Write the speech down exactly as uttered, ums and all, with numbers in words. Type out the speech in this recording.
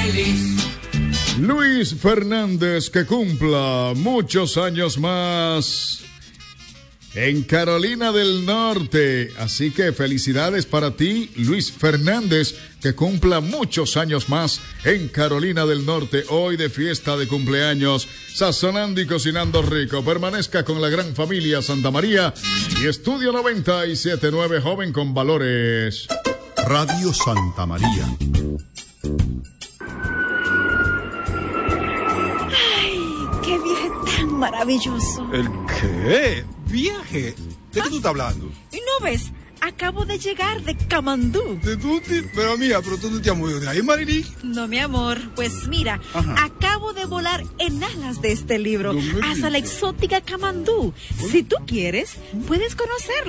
Marilis. Luis Fernández, que cumpla muchos años más en Carolina del Norte. Así que felicidades para ti, Luis Fernández, que cumpla muchos años más en Carolina del Norte. Hoy de fiesta de cumpleaños, sazonando y cocinando rico. Permanezca con la gran familia Santa María y Estudio noventa y siete punto nueve, joven con valores. Radio Santa María. ¡Qué viaje tan maravilloso! ¿El qué? ¿Viaje? ¿De qué tú estás hablando? ¿Y no ves? Acabo de llegar de Camandú. ¿De tú? Pero mía, pero tú no te has movido de ahí, Marily. No, mi amor. Pues mira, Ajá. acabo de volar en alas de este libro No me hasta la digas. exótica Camandú. Si tú quieres, puedes conocerlo.